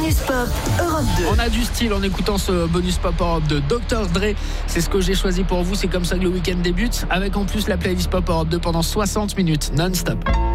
Bonus Pop Europe 2. On a du style en écoutant ce Bonus Pop Europe de Dr. Dre. C'est ce que j'ai choisi pour vous. C'est comme ça que le week-end débute. Avec en plus la playlist Pop Europe 2 pendant 60 minutes non-stop.